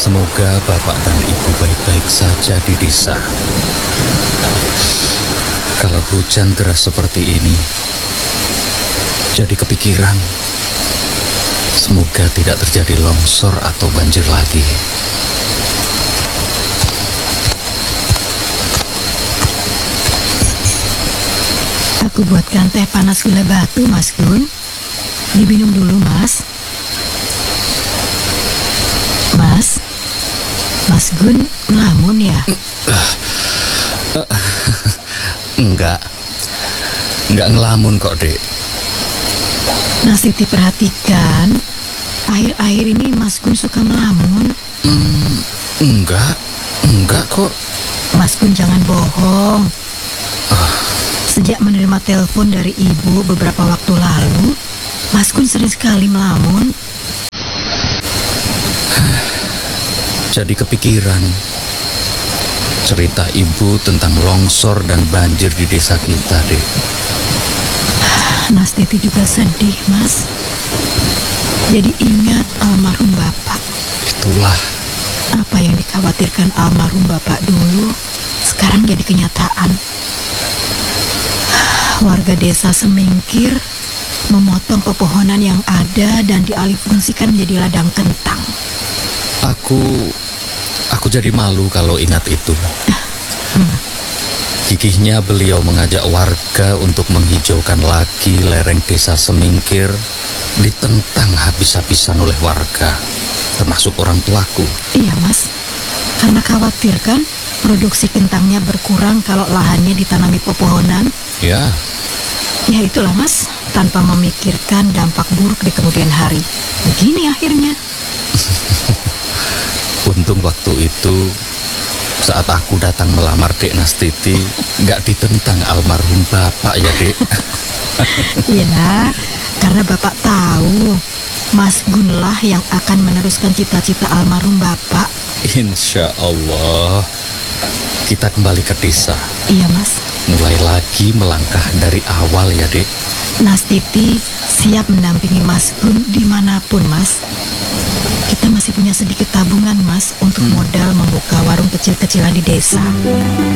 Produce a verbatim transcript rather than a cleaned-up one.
Semoga bapak dan ibu baik-baik saja di desa. Kalau hujan deras seperti ini, jadi kepikiran. Semoga tidak terjadi longsor atau banjir lagi. Aku buatkan teh panas gula batu, Mas Gun. Diminum dulu, Mas. Mas, Mas Gun ngelamun ya? Enggak, enggak ngelamun kok, Dek. Nah, Siti perhatikan, akhir-akhir ini Mas Gun suka melamun. Hmm, enggak, enggak kok. Mas Gun jangan bohong. Sejak menerima telepon dari ibu beberapa waktu lalu, Mas Gun sering sekali melamun. Jadi kepikiran cerita ibu tentang longsor dan banjir di desa kita, Dek. Mas Titi juga sedih, Mas. Jadi ingat almarhum Bapak. Itulah. Apa yang dikhawatirkan almarhum Bapak dulu, sekarang jadi kenyataan. Warga desa Semingkir memotong pepohonan yang ada dan dialihfungsikan menjadi ladang kentang. Aku, aku jadi malu kalau ingat itu. Hmm. Gigihnya beliau mengajak warga untuk menghijaukan lagi lereng desa Semingkir, ditentang habis-habisan oleh warga, termasuk orang tuaku. Iya, Mas. Karena khawatir kan produksi kentangnya berkurang kalau lahannya ditanami pepohonan. Ya. Ya itulah, Mas, tanpa memikirkan dampak buruk di kemudian hari. Begini akhirnya. Untung waktu itu saat aku datang melamar Dek Nastiti, nggak ditentang almarhum Bapak ya, Dek. Iya, karena Bapak tahu Mas Gun lah yang akan meneruskan cita-cita almarhum Bapak. Insya Allah kita kembali ke desa. Iya, Mas. Mulai lagi melangkah dari awal ya, Dek. Nastiti siap mendampingi Mas Gun dimanapun, Mas. Kita masih punya sedikit tabungan, Mas, untuk modal membuka warung kecil-kecilan di desa.